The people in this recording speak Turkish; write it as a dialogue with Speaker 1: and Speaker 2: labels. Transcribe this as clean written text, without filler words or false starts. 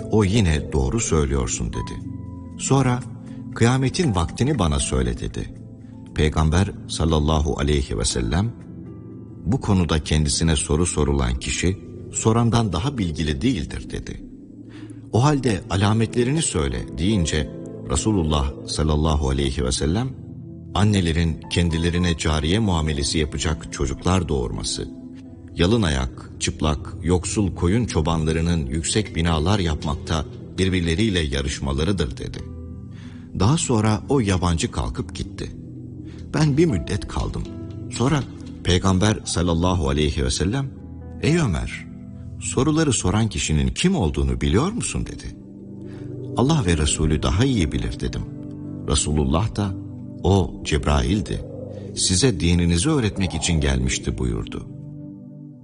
Speaker 1: o yine doğru söylüyorsun dedi. Sonra kıyametin vaktini bana söyle dedi. Peygamber sallallahu aleyhi ve sellem, bu konuda kendisine soru sorulan kişi sorandan daha bilgili değildir dedi. O halde alametlerini söyle deyince Resulullah sallallahu aleyhi ve sellem, annelerin kendilerine cariye muamelesi yapacak çocuklar doğurması, yalın ayak, çıplak, yoksul koyun çobanlarının yüksek binalar yapmakta birbirleriyle yarışmalarıdır dedi. Daha sonra o yabancı kalkıp gitti. Ben bir müddet kaldım. Sonra Peygamber sallallahu aleyhi ve sellem, ey Ömer, soruları soran kişinin kim olduğunu biliyor musun dedi. Allah ve Resulü daha iyi bilir dedim. Resulullah da, o Cebrail'di, size dininizi öğretmek için gelmişti buyurdu.